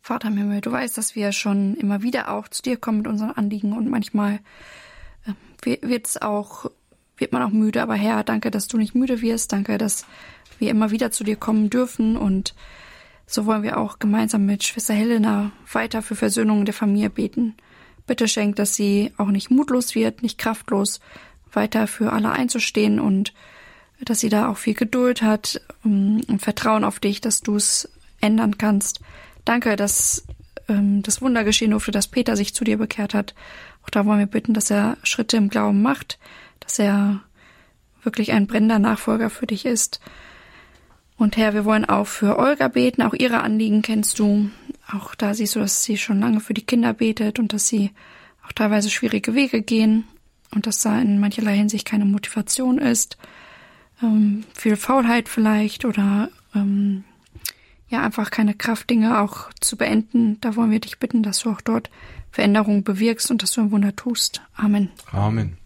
Vater im Himmel, du weißt, dass wir schon immer wieder auch zu dir kommen mit unseren Anliegen und manchmal wird man auch müde, aber Herr, danke, dass du nicht müde wirst, danke, dass wir immer wieder zu dir kommen dürfen und so wollen wir auch gemeinsam mit Schwester Helena weiter für Versöhnung der Familie beten. Bitte schenk, dass sie auch nicht mutlos wird, nicht kraftlos, weiter für alle einzustehen und dass sie da auch viel Geduld hat und Vertrauen auf dich, dass du es ändern kannst. Danke, dass das Wunder geschehen durfte, dass Peter sich zu dir bekehrt hat. Auch da wollen wir bitten, dass er Schritte im Glauben macht, dass er wirklich ein brennender Nachfolger für dich ist. Und Herr, wir wollen auch für Olga beten, auch ihre Anliegen kennst du. Auch da siehst du, dass sie schon lange für die Kinder betet und dass sie auch teilweise schwierige Wege gehen und dass da in mancherlei Hinsicht keine Motivation ist. Viel Faulheit vielleicht oder einfach keine Kraft, Dinge auch zu beenden. Da wollen wir dich bitten, dass du auch dort Veränderungen bewirkst und dass du ein Wunder tust. Amen. Amen.